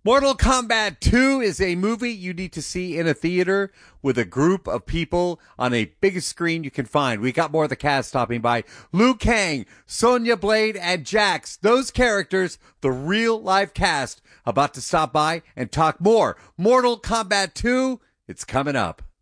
Mortal Kombat 2 is a movie you need to see in a theater with a group of people on a biggest screen you can find. We got more of the cast stopping by. Liu Kang, Sonya Blade, and Jax. Those characters, the real live cast, about to stop by and talk more. Mortal Kombat 2, it's coming up.